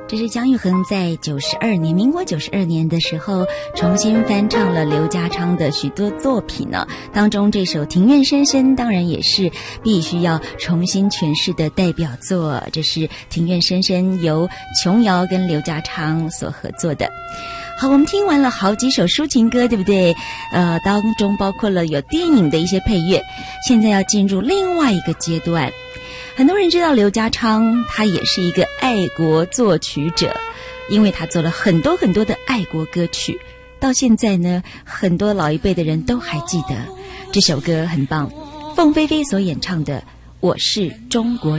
这是姜育恒在民国92年的时候重新翻唱了刘家昌的许多作品呢，当中这首《庭院深深》当然也是必须要重新诠释的代表作，这是《庭院深深》由琼瑶跟刘家昌所合作的。好，我们听完了好几首抒情歌，对不对？当中包括了有电影的一些配乐。现在要进入另外一个阶段。很多人知道刘家昌，他也是一个爱国作曲者，因为他做了很多很多的爱国歌曲。到现在呢，很多老一辈的人都还记得这首歌，很棒。凤飞飞所演唱的《我是中国人》。